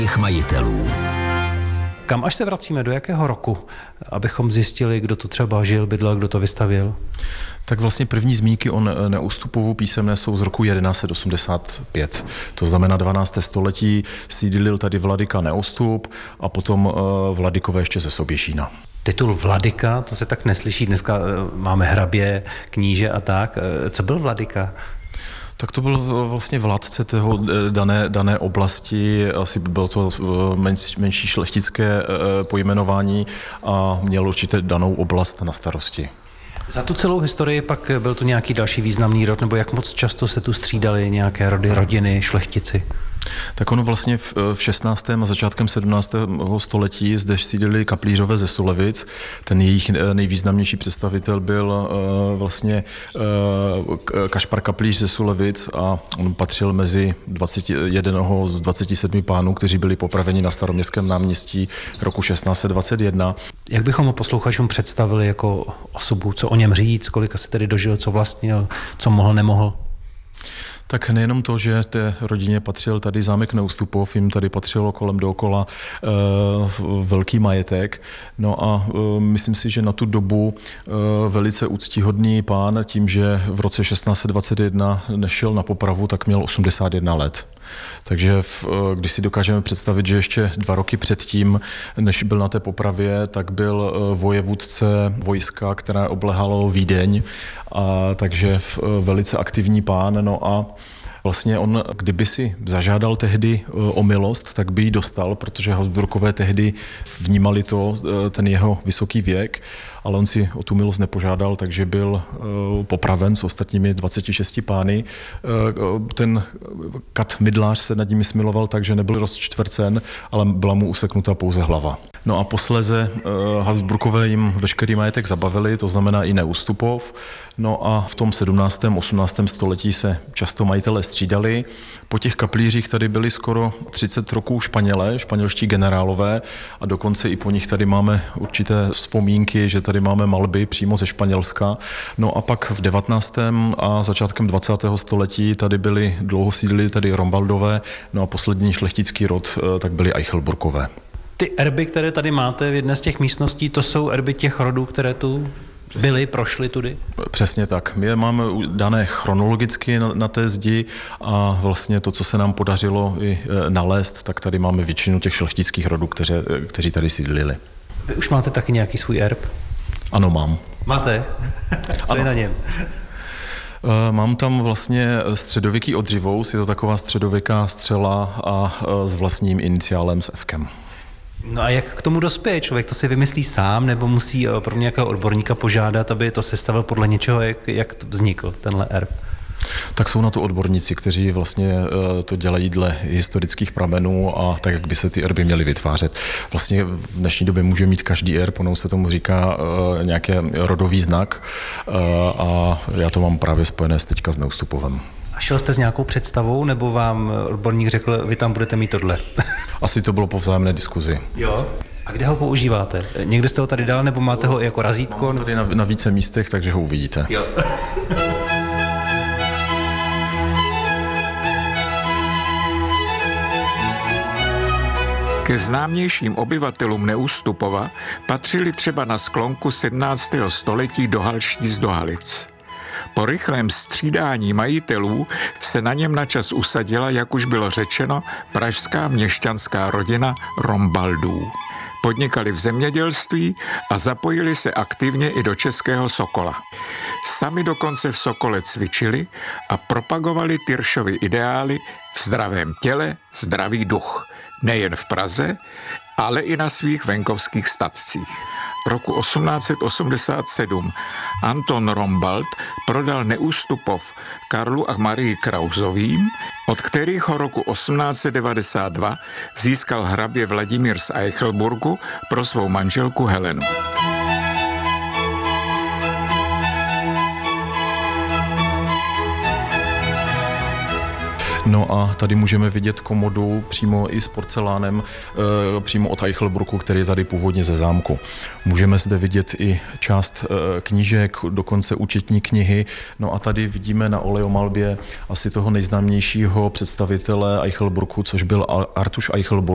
majitelů. Kam až se vracíme, do jakého roku, abychom zjistili, kdo to třeba žil, bydlel, kdo to vystavěl? Tak vlastně první zmínky o Neústupovu písemné jsou z roku 1185. To znamená 12. století, sídlil tady vladyka Neústup a potom vladykové ještě ze Soběšína. Titul vladyka, to se tak neslyší, dneska máme hrabě, kníže a tak. Co byl vladyka? Tak to byl vlastně vládce toho dané oblasti, asi bylo to menší šlechtické pojmenování a měl určitě danou oblast na starosti. Za tu celou historii pak byl tu nějaký další významný rod, nebo jak moc často se tu střídali nějaké rody, rodiny, šlechtici? Tak ono vlastně v 16. a začátkem 17. století zde sídlili kaplířové ze Sulevic. Ten jejich nejvýznamnější představitel byl vlastně Kašpar Kaplíř ze Sulevic a on patřil mezi 21 z 27 pánů, kteří byli popraveni na Staroměstském náměstí roku 1621. Jak bychom ho posluchačům představili jako osobu, co o něm říct, kolika se tedy dožil, co vlastnil, co mohl, nemohl? Tak nejenom to, že té rodině patřil tady zámek Neústupov, jim tady patřilo kolem dookola velký majetek. No a myslím si, že na tu dobu velice úctíhodný pán tím, že v roce 1621 nešel na popravu, tak měl 81 let. Takže když si dokážeme představit, že ještě 2 roky předtím, než byl na té popravě, tak byl vojevůdce vojska, které oblehalo Vídeň, a takže velice aktivní pán. No a vlastně on, kdyby si zažádal tehdy o milost, tak by ji dostal, protože Habsburkové tehdy vnímali ten jeho vysoký věk, ale on si o tu milost nepožádal, takže byl popraven s ostatními 26 pány. Ten kat mydlář se nad nimi smiloval tak, že nebyl rozčtvrcen, ale byla mu useknuta pouze hlava. No a posléze Habsburkové jim veškerý majetek zabavili, to znamená i Neústupov. No a v tom 17. 18. století se často majitelé střídali. Po těch kaplířích tady byli skoro 30 roků Španělé, španělští generálové a dokonce i po nich tady máme určité vzpomínky, že tady máme malby přímo ze Španělska. No a pak v 19. a začátkem 20. století tady byli, dlouho sídlili tady Rombaldové, no a poslední šlechtický rod tak byli Eichelburkové. Ty erby, které tady máte v jedné z těch místností, to jsou erby těch rodů, které tu byly, prošly tudy? Přesně tak. My je máme dané chronologicky na té zdi a vlastně to, co se nám podařilo i nalézt, tak tady máme většinu těch šlechtických rodů, kteří tady sídlili. Vy už máte taky nějaký svůj erb? Ano, mám. Máte? Co je na něm? Mám tam vlastně středověký odřivous, je to taková středověká střela a s vlastním iniciálem s Fkem. No a jak k tomu dospěje člověk? To si vymyslí sám, nebo musí pro nějakého odborníka požádat, aby to sestavil podle něčeho, jak vznikl tenhle erb? Tak jsou na to odborníci, kteří vlastně to dělají dle historických pramenů a tak, jak by se ty erby měly vytvářet. Vlastně v dnešní době může mít každý erb, ono se tomu říká nějaký rodový znak a já to mám právě spojené teďka s Neústupovem. A šel jste s nějakou představou, nebo vám odborník řekl, vy tam budete mít tohle? Asi to bylo po vzájemné diskuzi. Jo. A kde ho používáte? Někde jste ho tady dal, nebo máte ho jako razítko? Mám tady na více místech, takže ho uvidíte. Jo. Ke známějším obyvatelům Neústupova patřili třeba na sklonku 17. století dohalští z Dohalic. Po rychlém střídání majitelů se na něm načas usadila, jak už bylo řečeno, pražská měšťanská rodina Rombaldů. Podnikali v zemědělství a zapojili se aktivně i do Českého Sokola. Sami dokonce v Sokole cvičili a propagovali Tyršovy ideály v zdravém těle, zdravý duch. Nejen v Praze, ale i na svých venkovských statcích. Roku 1887 Anton Rombald prodal Neústupov Karlu a Marii Krausovým, od kterých ho roku 1892 získal hrabě Vladimír z Eichelburgu pro svou manželku Helenu. No a tady můžeme vidět komodu přímo i s porcelánem, přímo od Eichelburgu, který je tady původně ze zámku. Můžeme zde vidět i část knížek, dokonce účetní knihy. No a tady vidíme na oleomalbě asi toho nejznámějšího představitele Eichelburgu, což byl Artuš Eichelburg.